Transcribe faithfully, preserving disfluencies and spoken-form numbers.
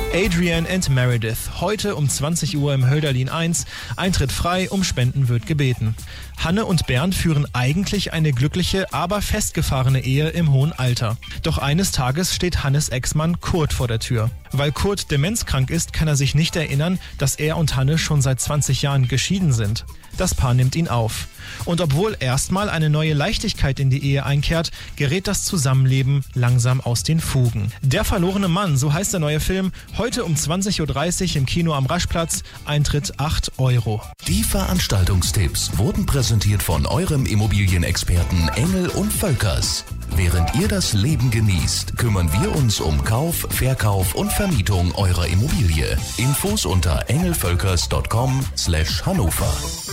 Adrian and Meredith, heute um zwanzig Uhr im Hölderlin eins, Eintritt frei, um Spenden wird gebeten. Hanne und Bernd führen eigentlich eine glückliche, aber festgefahrene Ehe im hohen Alter. Doch eines Tages steht Hannes Ex-Mann Kurt vor der Tür. Weil Kurt demenzkrank ist, kann er sich nicht erinnern, dass er und Hanne schon seit zwanzig Jahren geschieden sind. Das Paar nimmt ihn auf. Und obwohl erstmal eine neue Leichtigkeit in die Ehe einkehrt, gerät das Zusammenleben langsam aus den Fugen. Der verlorene Mann, so heißt der neue Film, heute um zwanzig Uhr dreißig im Kino am Raschplatz, Eintritt acht Euro. Die Veranstaltungstipps wurden präsentiert von eurem Immobilienexperten Engel und Völkers. Während ihr das Leben genießt, kümmern wir uns um Kauf, Verkauf und Vermietung eurer Immobilie. Infos unter engelvölkers punkt com slash Hannover.